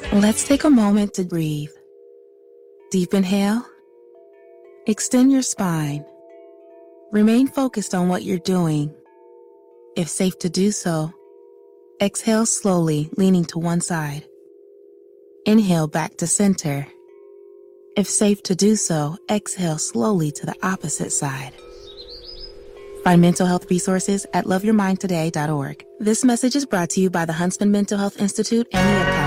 Let's take a moment to breathe. Deep inhale. Extend your spine. Remain focused on what you're doing. If safe to do so, exhale slowly, leaning to one side. Inhale back to center. If safe to do so, exhale slowly to the opposite side. Find mental health resources at loveyourmindtoday.org. This message is brought to you by the Huntsman Mental Health Institute and the